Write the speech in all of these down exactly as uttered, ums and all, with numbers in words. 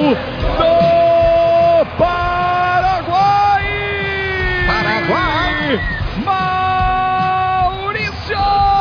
do Paraguai! Paraguai! Maurício!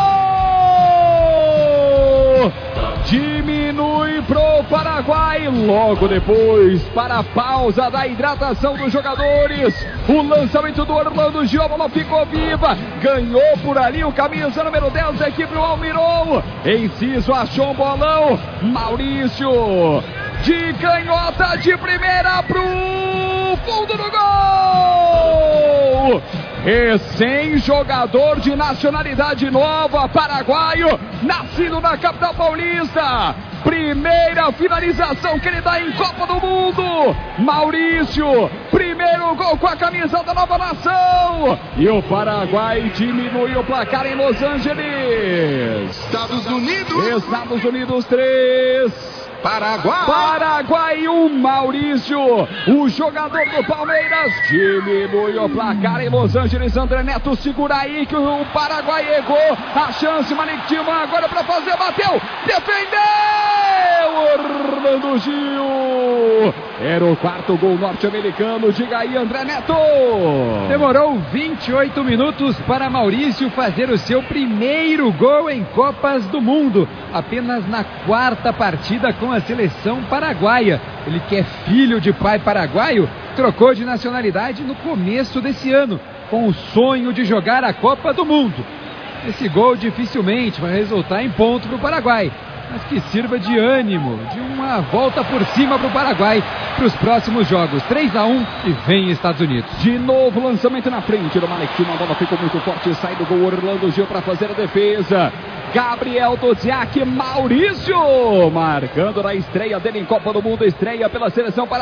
Diminui pro Paraguai, logo depois, para a pausa da hidratação dos jogadores, o lançamento do Orlando Gil, a bola ficou viva, ganhou por ali o camisa número dez da equipe, o Almirão, Enciso achou um bolão, Maurício, de canhota de primeira pro fundo do gol! Recém-jogador de nacionalidade nova, paraguaio, nascido na capital paulista. Primeira finalização que ele dá em Copa do Mundo. Maurício, primeiro gol com a camisa da nova nação. E o Paraguai diminui o placar em Los Angeles. Estados Unidos. Estados Unidos três. Paraguai. Paraguai um, Maurício, o jogador do Palmeiras, diminui o placar em Los Angeles. André Neto segura aí que o Paraguai errou a chance. Malik Tillman agora para fazer, bateu, defendeu, Orlando Gil. Era o quarto gol norte-americano. Diga aí, André Neto. Demorou vinte e oito minutos para Maurício fazer o seu primeiro gol em Copas do Mundo, apenas na quarta partida com a seleção paraguaia. Ele, que é filho de pai paraguaio, trocou de nacionalidade no começo desse ano, com o sonho de jogar a Copa do Mundo. Esse gol dificilmente vai resultar em ponto para o Paraguai, mas que sirva de ânimo, de uma volta por cima para o Paraguai para os próximos jogos. três a um e vem Estados Unidos. De novo lançamento na frente do Malik Tillman, a bola ficou muito forte, sai do gol Orlando Gil para fazer a defesa. Gabriel Doziak, Maurício marcando na estreia dele em Copa do Mundo, estreia pela seleção para